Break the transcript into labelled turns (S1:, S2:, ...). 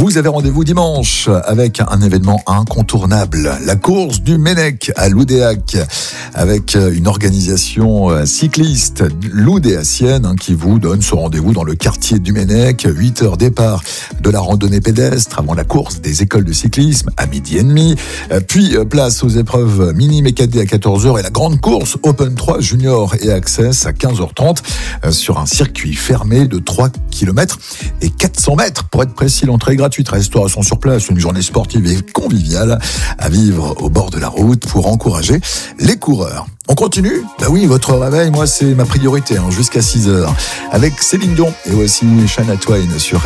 S1: Vous avez rendez-vous dimanche avec un événement incontournable, la course du Mennec à Loudéac, avec une organisation cycliste loudéacienne qui vous donne ce rendez-vous dans le quartier du Mennec. 8h départ de la randonnée pédestre avant la course des écoles de cyclisme à 12h30. Puis place aux épreuves minimes et cadets à 14h et la grande course Open 3 Junior et Access à 15h30 sur un circuit fermé de 3 km et 400 mètres. Pour être précis, l'entrée est gratuite, restauration sur place, une journée sportive et conviviale à vivre au bord de la route pour encourager les coureurs. On continue ? Bah oui, votre réveil, moi, c'est ma priorité, jusqu'à 6h. Avec Céline Dion et aussi Shania Twain sur